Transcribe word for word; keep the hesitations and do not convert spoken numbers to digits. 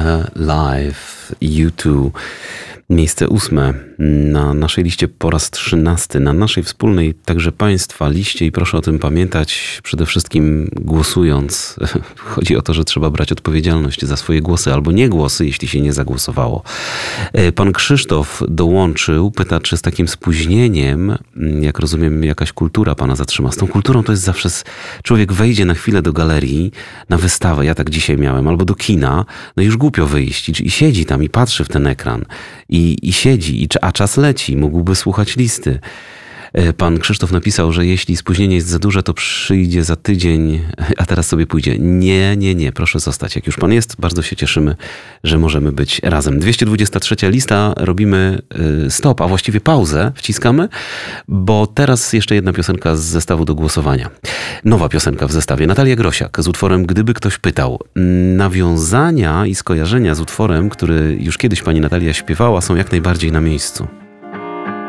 Alive, U dwa. Miejsce ósme na naszej liście po raz trzynasty, na naszej wspólnej także Państwa liście i proszę o tym pamiętać przede wszystkim głosując. Chodzi o to, że trzeba brać odpowiedzialność za swoje głosy albo nie głosy, jeśli się nie zagłosowało. Pan Krzysztof dołączył, pyta, czy z takim spóźnieniem, jak rozumiem, jakaś kultura Pana zatrzyma. Z tą kulturą to jest zawsze, człowiek wejdzie na chwilę do galerii, na wystawę, ja tak dzisiaj miałem, albo do kina, no już głupio wyjść i, i siedzi tam i patrzy w ten ekran. I, i siedzi, i, a czas leci, mógłby słuchać listy. Pan Krzysztof napisał, że jeśli spóźnienie jest za duże, to przyjdzie za tydzień, a teraz sobie pójdzie. Nie, nie, nie, proszę zostać. Jak już Pan jest, bardzo się cieszymy, że możemy być razem. dwieście dwudziesta trzecia lista, robimy stop, a właściwie pauzę wciskamy, bo teraz jeszcze jedna piosenka z zestawu do głosowania. Nowa piosenka w zestawie. Natalia Grosiak z utworem Gdyby ktoś pytał. Nawiązania i skojarzenia z utworem, który już kiedyś Pani Natalia śpiewała, są jak najbardziej na miejscu.